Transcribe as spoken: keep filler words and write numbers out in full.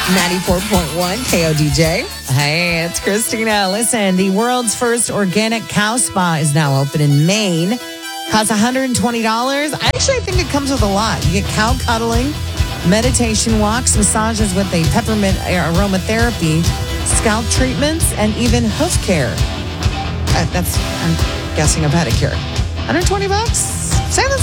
ninety-four point one K O D J. Hey, it's Christina. Listen, the world's first organic cow spa is now open in Maine. Costs one hundred twenty dollars. Actually, I think it comes with a lot. You get cow cuddling, meditation walks, massages with a peppermint aromatherapy, scalp treatments, and even hoof care. Uh, that's, I'm guessing, a pedicure. one hundred twenty bucks? Sounds